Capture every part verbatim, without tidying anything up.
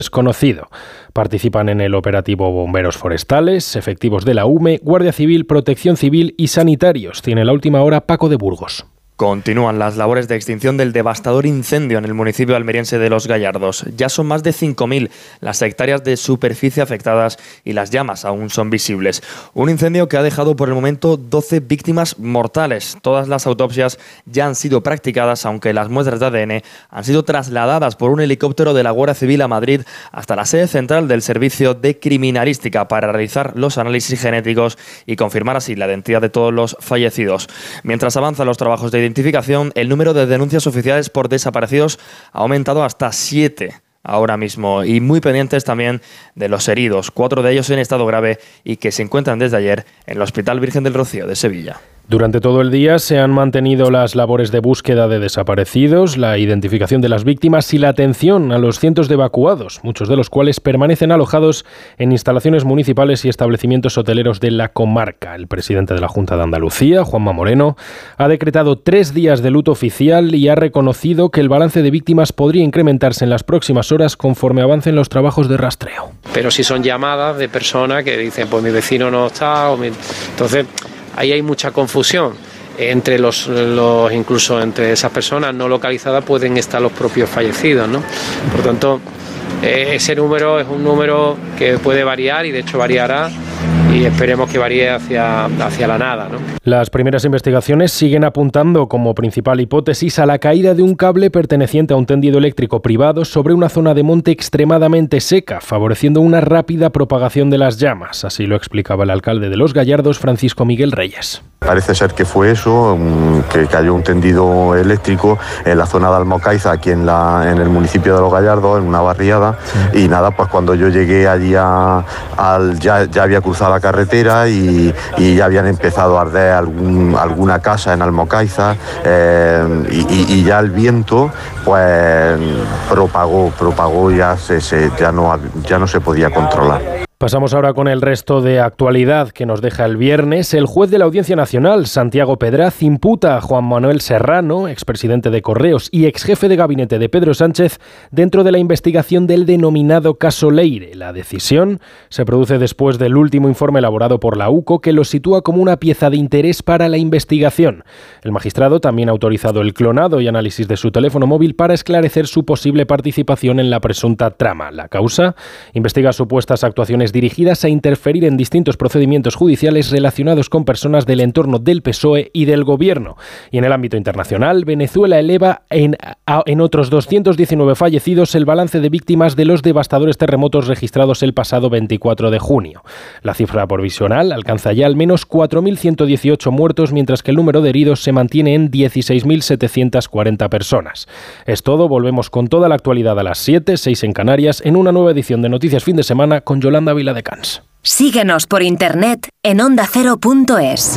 desconocido. Participan en el operativo bomberos forestales, efectivos de la U M E, Guardia Civil, Protección Civil y sanitarios. Tiene la última hora Paco de Burgos. Continúan las labores de extinción del devastador incendio en el municipio almeriense de Los Gallardos. Ya son más de cinco mil las hectáreas de superficie afectadas y las llamas aún son visibles. Un incendio que ha dejado por el momento doce víctimas mortales. Todas las autopsias ya han sido practicadas, aunque las muestras de A D N han sido trasladadas por un helicóptero de la Guardia Civil a Madrid hasta la sede central del Servicio de Criminalística para realizar los análisis genéticos y confirmar así la identidad de todos los fallecidos. Mientras avanzan los trabajos de identificación, el número de denuncias oficiales por desaparecidos ha aumentado hasta siete ahora mismo, y muy pendientes también de los heridos, cuatro de ellos en estado grave y que se encuentran desde ayer en el Hospital Virgen del Rocío de Sevilla. Durante todo el día se han mantenido las labores de búsqueda de desaparecidos, la identificación de las víctimas y la atención a los cientos de evacuados, muchos de los cuales permanecen alojados en instalaciones municipales y establecimientos hoteleros de la comarca. El presidente de la Junta de Andalucía, Juanma Moreno, ha decretado tres días de luto oficial y ha reconocido que el balance de víctimas podría incrementarse en las próximas horas conforme avancen los trabajos de rastreo. Pero si son llamadas de personas que dicen, pues mi vecino no está, o mi... entonces... ahí hay mucha confusión. Entre los, los, incluso entre esas personas no localizadas pueden estar los propios fallecidos, ¿no? Por tanto, eh, ese número es un número que puede variar y de hecho variará, y esperemos que varíe hacia, hacia la nada, ¿no? Las primeras investigaciones siguen apuntando como principal hipótesis a la caída de un cable perteneciente a un tendido eléctrico privado sobre una zona de monte extremadamente seca, favoreciendo una rápida propagación de las llamas. Así lo explicaba el alcalde de Los Gallardos, Francisco Miguel Reyes. Parece ser que fue eso, que cayó un tendido eléctrico en la zona de Almocaiza, aquí en, la, en el municipio de Los Gallardos, en una barriada, sí. Y nada, pues cuando yo llegué allí a, al, ya, ya había cruzado la carretera y, y ya habían empezado a arder algún, alguna casa en Almocaiza, eh, y, y ya el viento pues propagó, propagó y ya, se, se, ya, no, ya no se podía controlar. Pasamos ahora con el resto de actualidad que nos deja el viernes. El juez de la Audiencia Nacional, Santiago Pedraz, imputa a Juan Manuel Serrano, expresidente de Correos y exjefe de gabinete de Pedro Sánchez, dentro de la investigación del denominado caso Leire. La decisión se produce después del último informe elaborado por la U C O, que lo sitúa como una pieza de interés para la investigación. El magistrado también ha autorizado el clonado y análisis de su teléfono móvil para esclarecer su posible participación en la presunta trama. La causa investiga supuestas actuaciones dirigidas a interferir en distintos procedimientos judiciales relacionados con personas del entorno del P S O E y del Gobierno. Y en el ámbito internacional, Venezuela eleva en, a, en otros doscientos diecinueve fallecidos el balance de víctimas de los devastadores terremotos registrados el pasado veinticuatro de junio. La cifra provisional alcanza ya al menos cuatro mil ciento dieciocho muertos, mientras que el número de heridos se mantiene en dieciséis mil setecientas cuarenta personas. Es todo, volvemos con toda la actualidad a las siete, seis en Canarias, en una nueva edición de Noticias Fin de Semana con Yolanda Viladecans. Síguenos por internet en onda cero punto es.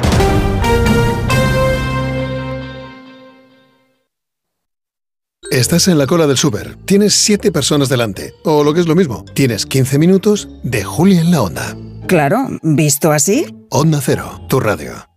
Estás en la cola del súper, tienes siete personas delante, o lo que es lo mismo, tienes quince minutos de Julia en la Onda. Claro, visto así. Onda Cero, tu radio.